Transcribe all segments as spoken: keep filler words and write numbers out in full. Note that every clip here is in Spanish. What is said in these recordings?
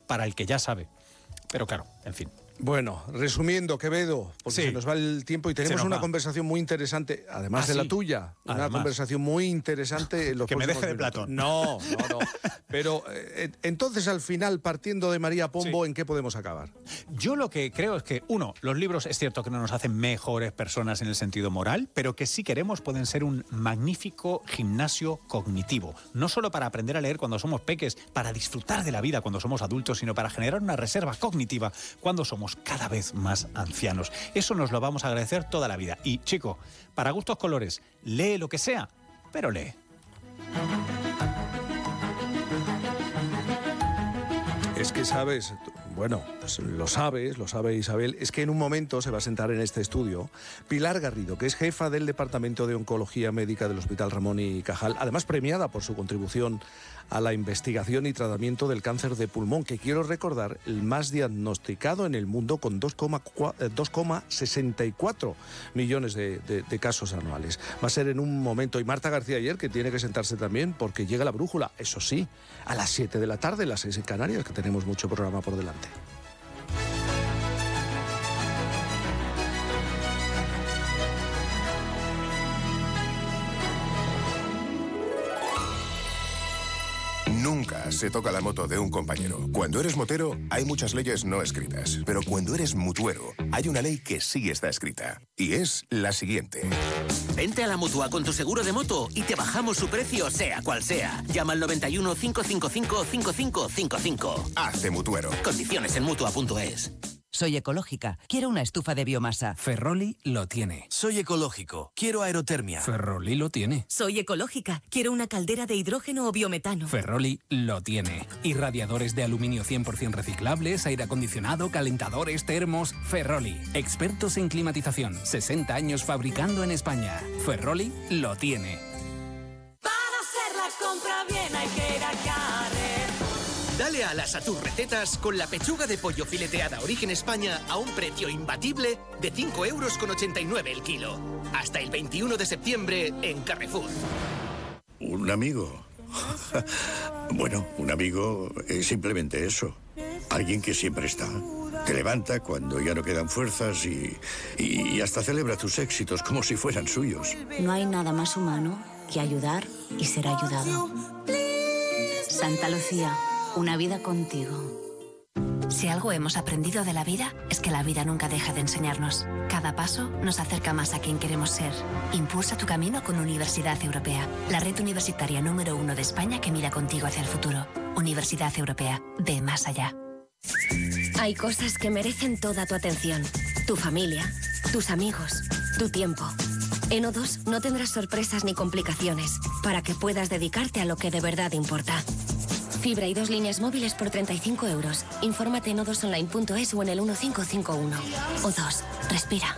para el que ya sabe. Pero claro, en fin. Bueno, resumiendo, Quevedo, porque sí, se nos va el tiempo y tenemos una va. conversación muy interesante, además ¿Ah, de la sí? tuya, además. una conversación muy interesante en los que me deje de minutos. Platón. No, no, no. Pero eh, entonces, al final, partiendo de María Pombo, sí. ¿en qué podemos acabar? Yo lo que creo es que, uno, los libros es cierto que no nos hacen mejores personas en el sentido moral, pero que si queremos pueden ser un magnífico gimnasio cognitivo. No solo para aprender a leer cuando somos peques, para disfrutar de la vida cuando somos adultos, sino para generar una reserva cognitiva cuando somos cada vez más ancianos. Eso nos lo vamos a agradecer toda la vida. Y, chico, para gustos colores, lee lo que sea, pero lee. Es que sabes, bueno, pues lo sabes, lo sabe Isabel, es que en un momento se va a sentar en este estudio Pilar Garrido, que es jefa del Departamento de Oncología Médica del Hospital Ramón y Cajal, además premiada por su contribución a la investigación y tratamiento del cáncer de pulmón, que quiero recordar, el más diagnosticado en el mundo con dos coma sesenta y cuatro millones de, de, de casos anuales. Va a ser en un momento, y Marta García ayer, que tiene que sentarse también, porque llega la brújula, eso sí, a las siete de la tarde, las seis en Canarias, que tenemos mucho programa por delante. Nunca se toca la moto de un compañero. Cuando eres motero, hay muchas leyes no escritas. Pero cuando eres mutuero, hay una ley que sí está escrita. Y es la siguiente. Vente a la Mutua con tu seguro de moto y te bajamos su precio, sea cual sea. Llama al noventa y uno, cinco cinco cinco, cinco cinco cinco cinco. Hazte mutuero. Condiciones en mutua punto es. Soy ecológica. Quiero una estufa de biomasa. Ferroli lo tiene. Soy ecológico. Quiero aerotermia. Ferroli lo tiene. Soy ecológica. Quiero una caldera de hidrógeno o biometano. Ferroli lo tiene. Irradiadores de aluminio cien por ciento reciclables, aire acondicionado, calentadores, termos. Ferroli. Expertos en climatización. sesenta años fabricando en España. Ferroli lo tiene. Para hacer la compra bien hay que ir a Carrer. Dale alas a tus recetas con la pechuga de pollo fileteada Origen España a un precio imbatible de cinco euros con ochenta y nueve el kilo. Hasta el veintiuno de septiembre en Carrefour. ¿Un amigo? Bueno, un amigo es simplemente eso. Alguien que siempre está. Te levanta cuando ya no quedan fuerzas y, y hasta celebra tus éxitos como si fueran suyos. No hay nada más humano que ayudar y ser ayudado. Santa Lucía. Una vida contigo. Si algo hemos aprendido de la vida, es que la vida nunca deja de enseñarnos. Cada paso nos acerca más a quien queremos ser. Impulsa tu camino con Universidad Europea, la red universitaria número uno de España que mira contigo hacia el futuro. Universidad Europea, ve más allá. Hay cosas que merecen toda tu atención. Tu familia, tus amigos, tu tiempo. En O dos no tendrás sorpresas ni complicaciones, para que puedas dedicarte a lo que de verdad importa. Fibra y dos líneas móviles por treinta y cinco euros. Infórmate en o dos online punto es o en el uno cinco cinco uno. O dos. Respira.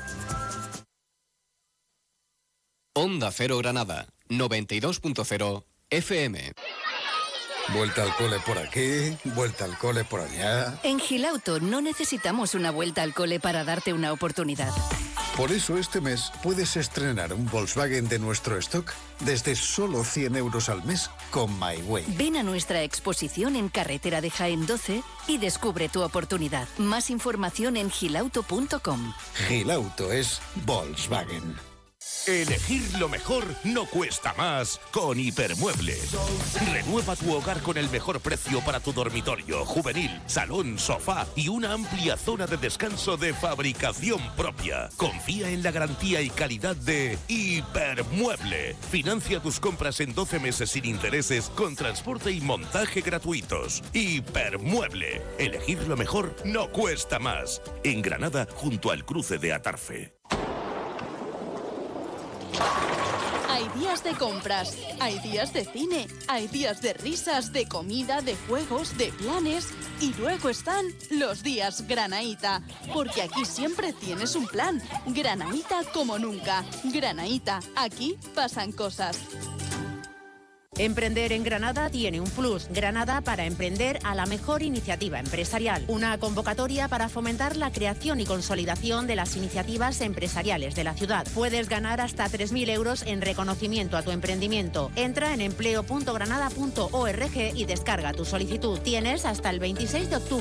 Onda Cero Granada, noventa y dos punto cero F M. Vuelta al cole por aquí, vuelta al cole por allá. En Gilauto no necesitamos una vuelta al cole para darte una oportunidad. Por eso este mes puedes estrenar un Volkswagen de nuestro stock desde solo cien euros al mes con MyWay. Ven a nuestra exposición en Carretera de Jaén doce y descubre tu oportunidad. Más información en gilauto punto com. Gilauto es Volkswagen. Elegir lo mejor no cuesta más con Hipermueble. Renueva tu hogar con el mejor precio para tu dormitorio, juvenil, salón, sofá y una amplia zona de descanso de fabricación propia. Confía en la garantía y calidad de Hipermueble. Financia tus compras en doce meses sin intereses con transporte y montaje gratuitos. Hipermueble. Elegir lo mejor no cuesta más. En Granada, junto al cruce de Atarfe. Hay días de compras, hay días de cine, hay días de risas, de comida, de juegos, de planes y luego están los días Granaíta, porque aquí siempre tienes un plan. Granaíta como nunca. Granaíta, aquí pasan cosas. Emprender en Granada tiene un plus. Granada para emprender a la mejor iniciativa empresarial. Una convocatoria para fomentar la creación y consolidación de las iniciativas empresariales de la ciudad. Puedes ganar hasta tres mil euros en reconocimiento a tu emprendimiento. Entra en empleo punto granada punto org y descarga tu solicitud. Tienes hasta el veintiséis de octubre.